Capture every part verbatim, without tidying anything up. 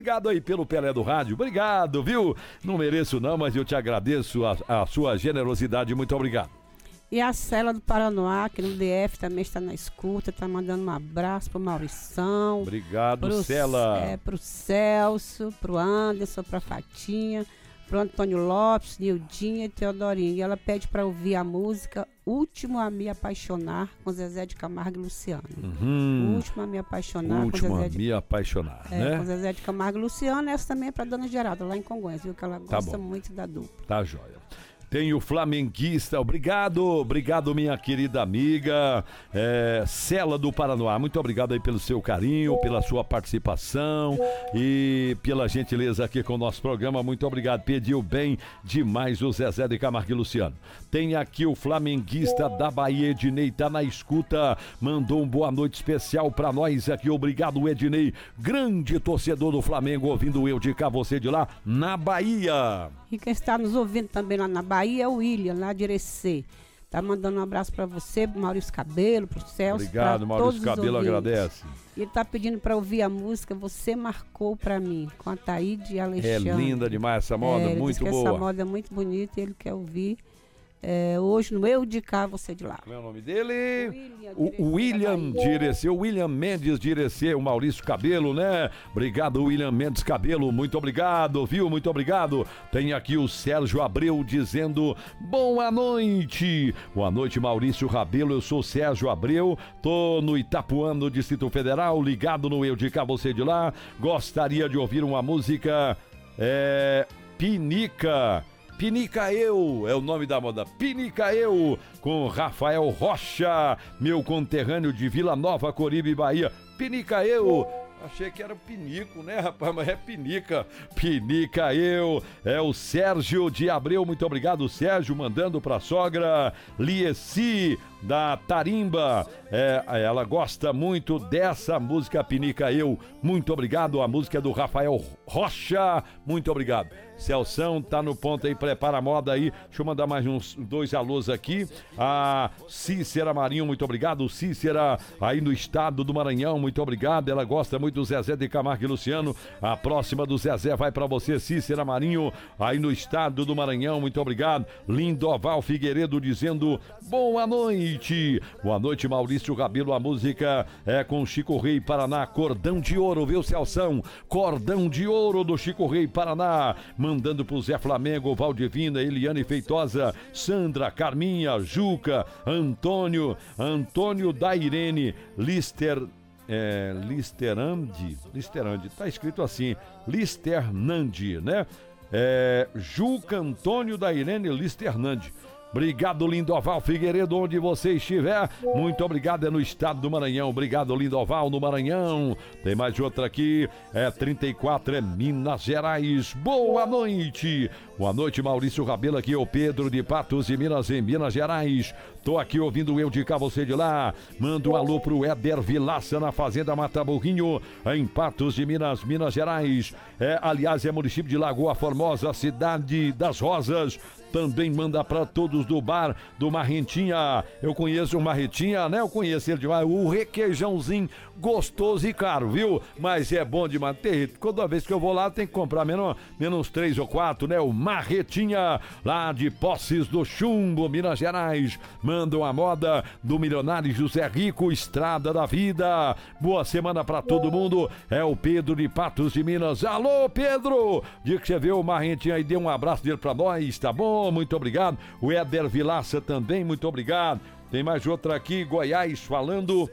Obrigado aí pelo Pelé do Rádio, obrigado, viu? Não mereço não, mas eu te agradeço a, a sua generosidade, muito obrigado. E a Cela do Paranoá, que no D F também está na escuta, está mandando um abraço pro Maurição. Obrigado, pro, Cela. É, pro Celso, pro Anderson, pra Fatinha, pro Antônio Lopes, Nildinha e Teodorinha. E ela pede para ouvir a música Último a Me Apaixonar, com Zezé de Camargo e Luciano. Uhum. Último a Me Apaixonar, Último com Zezé a de... Me Apaixonar, é, né? com Zezé de Camargo e Luciano. Essa também é pra Dona Geralda, lá em Congonhas, viu? Que ela gosta Tá muito da dupla. Tá joia. Tem o flamenguista, obrigado, obrigado minha querida amiga é, Cela do Paranoá, muito obrigado aí pelo seu carinho, pela sua participação e pela gentileza aqui com o nosso programa, muito obrigado, pediu bem demais o Zezé de Camargo e Luciano. Tem aqui o flamenguista da Bahia, Ednei, tá na escuta, mandou um boa noite especial pra nós aqui, obrigado Ednei, grande torcedor do Flamengo, ouvindo eu de cá, você de lá, na Bahia. E quem está nos ouvindo também lá na Bahia é o William, lá de Irecê. Tá mandando um abraço para você, pro Maurício Cabelo, pro Celso. Obrigado, Maurício Cabelo agradece. E ele tá pedindo para ouvir a música Você Marcou Pra Mim, com a Taíde e Alexandre. É linda demais essa moda, é, ele muito diz que boa. Essa moda é muito bonita e ele quer ouvir. É, hoje no Eu de Cá, você de lá. Como é o nome dele? William, o William de Irecê, o William Mendes de Irecê, o Maurício Cabelo, né? Obrigado, William Mendes Cabelo, muito obrigado, viu? Muito obrigado. Tem aqui o Sérgio Abreu dizendo boa noite. Boa noite, Maurício Rabelo, eu sou Sérgio Abreu, tô no Itapuã, no Distrito Federal, ligado no Eu de Cá, você de lá. Gostaria de ouvir uma música, é... Pinica. Pinica Eu, é o nome da moda, Pinica Eu, com Rafael Rocha, meu conterrâneo de Vila Nova, Coribe, Bahia. Pinica Eu, achei que era Pinico, né, rapaz, mas é Pinica, Pinica Eu, é o Sérgio de Abreu, muito obrigado, Sérgio, mandando pra sogra, Lieci, da Tarimba, é, ela gosta muito dessa música Pinica Eu, muito obrigado, a música é do Rafael Rocha, muito obrigado. Celção tá no ponto aí, prepara a moda aí, deixa eu mandar mais uns dois alôs aqui, a Cícera Marinho, muito obrigado, Cícera aí no estado do Maranhão, muito obrigado, ela gosta muito do Zezé de Camargo e Luciano, a próxima do Zezé vai pra você, Cícera Marinho, aí no estado do Maranhão, muito obrigado, Lindoval Figueiredo dizendo boa noite, boa noite Maurício Rabelo, a música é com Chico Rei Paraná, Cordão de Ouro, viu Celção, Cordão de Ouro do Chico Rei Paraná, mandando pro Zé Flamengo, Valdivina, Eliane Feitosa, Sandra, Carminha, Juca, Antônio, Antônio da Irene, Lister, é, Listerandi, Listerandi, tá escrito assim, Listernandi, né? É, Juca, Antônio da Irene, Listernandi. Obrigado, Lindoval Figueiredo, onde você estiver. Muito obrigado, é no estado do Maranhão. Obrigado, Lindoval, no Maranhão. Tem mais outra aqui, é trinta e quatro, é Minas Gerais. Boa noite. Boa noite, Maurício Rabelo, aqui é o Pedro de Patos de Minas, em Minas Gerais. Tô aqui ouvindo eu de cá, você de lá. Manda um alô pro Éder Vilaça, na Fazenda Mata Burrinho, em Patos de Minas, Minas Gerais. É, aliás, é município de Lagoa Formosa, cidade das Rosas. Também manda para todos do bar do Marrentinha. Eu conheço o Marrentinha, né? Eu conheço ele demais. O requeijãozinho gostoso e caro, viu? Mas é bom demais. Tem, toda vez que eu vou lá, tem que comprar menos, menos três ou quatro, né? O Marrentinha, lá de Poços do Chumbo, Minas Gerais. Manda uma moda do milionário José Rico, Estrada da Vida. Boa semana para todo mundo. É o Pedro de Patos de Minas. Alô, Pedro! Dia que você vê o Marrentinha aí, dê um abraço dele para nós, tá bom? Muito obrigado. O Éder Vilaça também, muito obrigado. Tem mais outra aqui, Goiás, falando.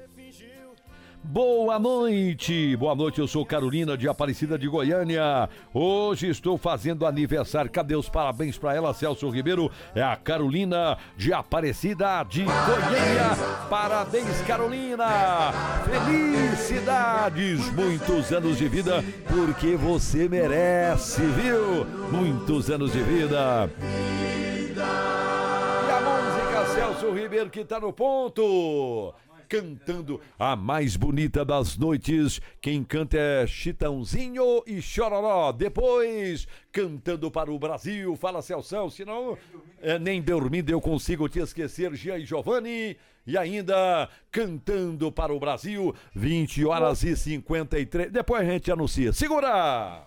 Boa noite, boa noite, eu sou Carolina de Aparecida de Goiânia. Hoje estou fazendo aniversário. Cadê os parabéns para ela, Celso Ribeiro? É a Carolina de Aparecida de Goiânia. Parabéns, Carolina. Felicidades, muitos anos de vida, porque você merece, viu? Muitos anos de vida. E a música, Celso Ribeiro, que tá no ponto. cantando a mais bonita das noites. Quem canta é Chitãozinho e Chororó. Depois, cantando para o Brasil, fala Celção, senão é, nem dormindo eu consigo te esquecer, Gia e Giovanni. E ainda cantando para o Brasil, vinte horas e cinquenta e três. Depois a gente anuncia. Segura!